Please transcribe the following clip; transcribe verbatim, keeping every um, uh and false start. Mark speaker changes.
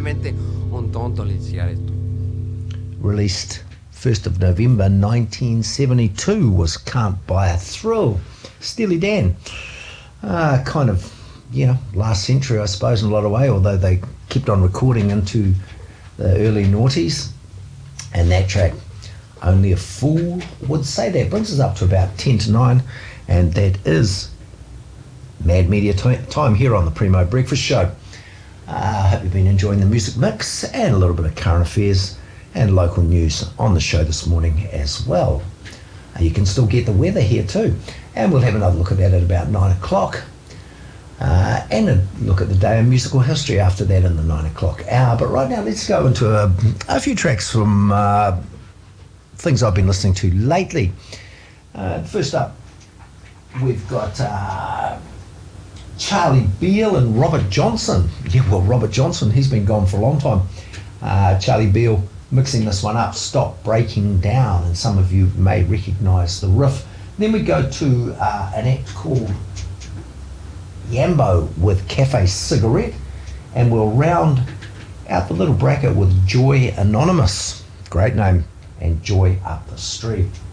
Speaker 1: veramente un tonto iniziare tutto.
Speaker 2: Released first of November nineteen seventy-two was Can't Buy a Thrill. Steely Dan. Uh, kind of, you know, last century, I suppose, in a lot of way, although they kept on recording into the early noughties. And that track, Only a Fool Would Say That, brings us up to about ten to nine, and that is Mad Media t- time here on the Primo Breakfast Show. I uh, hope you've been enjoying the music mix and a little bit of current affairs and local news on the show this morning as well. Uh, you can still get the weather here too, and we'll have another look at that at about nine o'clock. Uh, and a look at the day in musical history after that in the nine o'clock hour. But right now, let's go into a, a few tracks from uh, things I've been listening to lately. Uh, first up, we've got uh, Charlie Beale and Robert Johnson. Yeah, well, Robert Johnson, he's been gone for a long time. Uh, Charlie Beale mixing this one up, Stop Breaking Down, and some of you may recognise the riff. Then we go to uh, an act called Yambo with Cafe Cigarette, and we'll round out the little bracket with Joy Anonymous. Great name, and Joy Up the Street.